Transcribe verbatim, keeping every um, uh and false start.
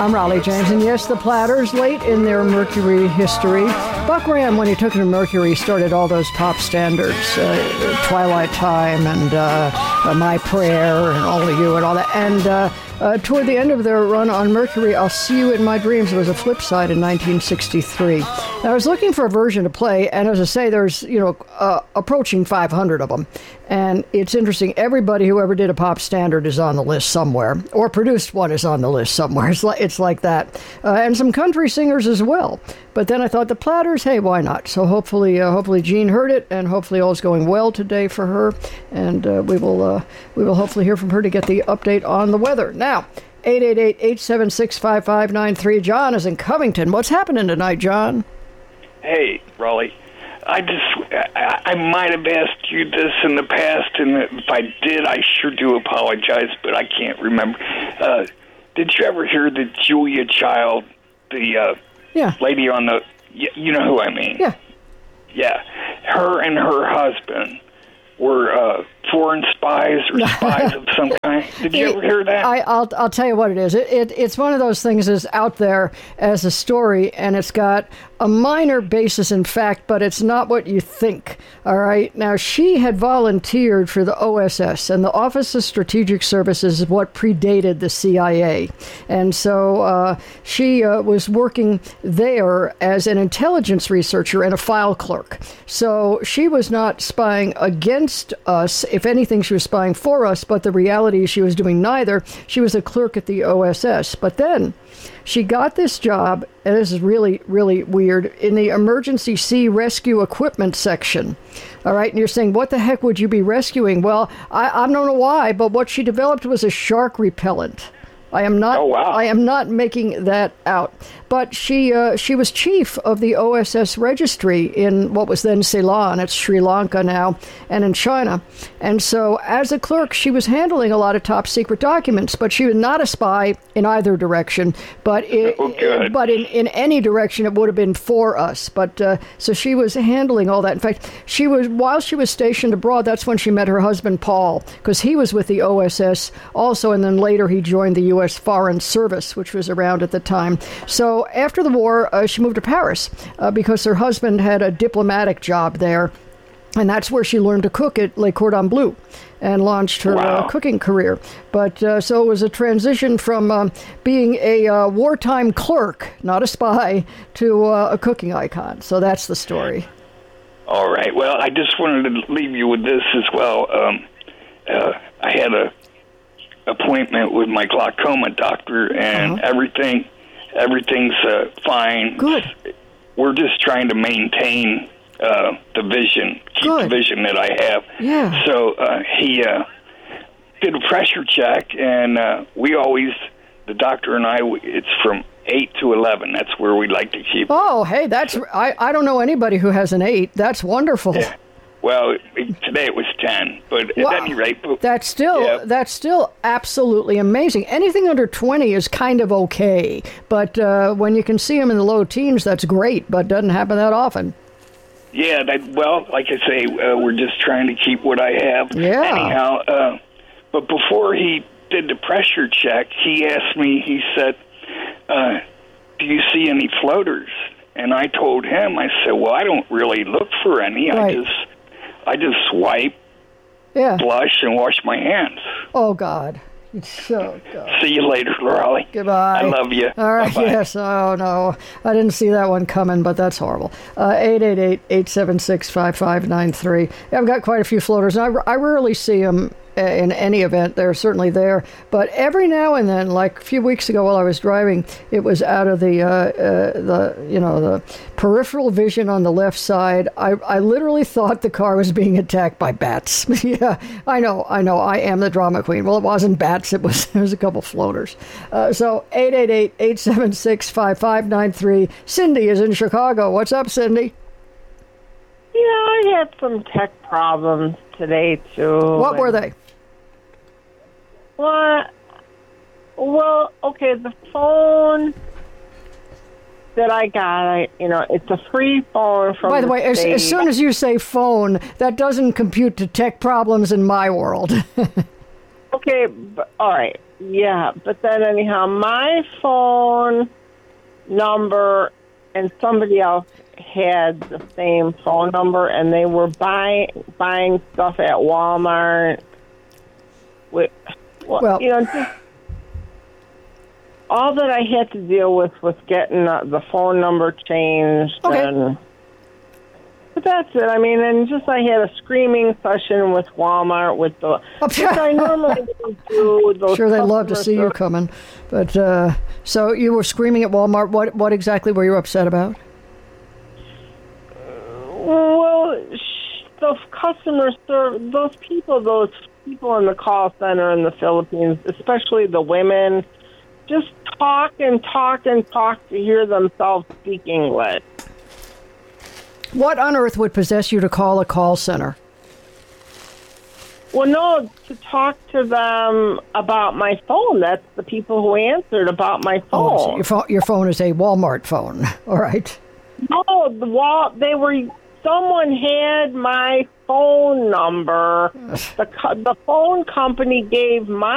I'm Raleigh James, and yes, the Platters, late in their Mercury history. Buck Graham, when he took it to Mercury, started all those pop standards, uh, Twilight Time and uh, uh, My Prayer and All of You and all that. And uh, uh, toward the end of their run on Mercury, I'll See You in My Dreams was a flip side in nineteen sixty-three. Now, I was looking for a version to play, and as I say, there's, you know, uh, approaching five hundred of them. And it's interesting, everybody who ever did a pop standard is on the list somewhere, or produced one is on the list somewhere. It's like, it's like that. Uh, and some country singers as well. But then I thought the Platters, hey, why not? So hopefully uh, hopefully Jean heard it, and hopefully all's going well today for her. And uh, we will uh, we will hopefully hear from her to get the update on the weather. Now, eight eight eight, eight seven six, five five nine three. John is in Covington. What's happening tonight, John? Hey, Raleigh. I just, I, I might have asked you this in the past, and if I did, I sure do apologize, but I can't remember. Uh, did you ever hear that Julia Child, the uh, yeah. lady on the, you, you know who I mean? Yeah. Yeah. Her and her husband were uh, foreign spies or spies of some kind. Did you ever hear that? I, I'll I'll tell you what it is. It, it it's one of those things that's out there as a story, and it's got a minor basis in fact, but it's not what you think. All right. Now, she had volunteered for the O S S, and the Office of Strategic Services is what predated the C I A, and so uh, she uh, was working there as an intelligence researcher and a file clerk. So she was not spying against us. If anything, she was spying for us, but the reality is she was doing neither. She was a clerk at the O S S. But then she got this job, and this is really, really weird, in the emergency sea rescue equipment section. All right, and you're saying, what the heck would you be rescuing? Well, I, I don't know why, but what she developed was a shark repellent. I am not. Oh, wow. I am not making that out. But she uh, she was chief of the O S S registry in what was then Ceylon. It's Sri Lanka now, and in China. And so, as a clerk, she was handling a lot of top secret documents. But she was not a spy in either direction. But it, oh, good. but in, in any direction, it would have been for us. But uh, so she was handling all that. In fact, she was while she was stationed abroad. That's when she met her husband Paul, because he was with the O S S also, and then later he joined the U S Foreign Service, which was around at the time. So after the war, uh, she moved to Paris uh, because her husband had a diplomatic job there. And that's where she learned to cook at Le Cordon Bleu and launched her wow. uh, cooking career. But uh, so it was a transition from um, being a uh, wartime clerk, not a spy, to uh, a cooking icon. So that's the story. All right. Well, I just wanted to leave you with this as well. Um, uh, I had a appointment with my glaucoma doctor, and uh-huh. everything everything's uh, fine. Good. We're just trying to maintain uh, the vision, keep Good. the vision that I have. Yeah. So uh, he uh, did a pressure check, and uh, we always, the doctor and I, it's from eight to eleven. That's where we like to keep. Oh, hey, that's I, I don't know anybody who has an eight. That's wonderful. Yeah. Well, today it was ten, but wow. at any rate, that's still yeah. that's still absolutely amazing. Anything under twenty is kind of okay, but uh, when you can see them in the low teens, that's great. But doesn't happen that often. Yeah, that, well, like I say, uh, we're just trying to keep what I have. Yeah. Anyhow, uh, but before he did the pressure check, he asked me. He said, uh, "Do you see any floaters?" And I told him, I said, "Well, I don't really look for any. Right. I just." I just swipe, yeah. blush, and wash my hands. Oh, God. So, God. See you later, Raleigh. Goodbye. I love you. All right, Bye-bye. yes. Oh, no. I didn't see that one coming, but that's horrible. Uh, eight eight eight, eight seven six, five five nine three. Yeah, I've got quite a few floaters, and I, I rarely see them in any event. They're certainly there. But every now and then, like a few weeks ago while I was driving, it was out of the, uh, uh, the you know, the peripheral vision on the left side. I, I literally thought the car was being attacked by bats. Yeah, I know, I know. I am the drama queen. Well, it wasn't bats. It was, it was a couple floaters. Uh, so eight eight eight, eight seven six, five five nine three. Cindy is in Chicago. What's up, Cindy? Yeah, I had some tech problems today, too. What were they? What? Well, okay, the phone that I got, I, you know, it's a free phone from By the, the way, as, as soon as you say phone, that doesn't compute to tech problems in my world. Okay, but, all right. Yeah, but then anyhow, my phone number and somebody else had the same phone number, and they were buying buying stuff at Walmart. With, well, Well- you know, just all that I had to deal with was getting uh, the phone number changed. Okay. And, but that's it. I mean, and just I had a screaming session with Walmart with the, which I normally don't do. Those Sure, they love to customer see you service- coming. But uh, so you were screaming at Walmart. What what exactly were you upset about? Well, sh- those customer service, those people, those people in the call center in the Philippines, especially the women, just talk and talk and talk to hear themselves speak English. What on earth would possess you to call a call center? Well, no, to talk to them about my phone. That's the people who answered about my Oh, phone. so your, phone, your phone is a Walmart phone. All right. No, the wall. They were. Someone had my phone number. The co- the phone company gave my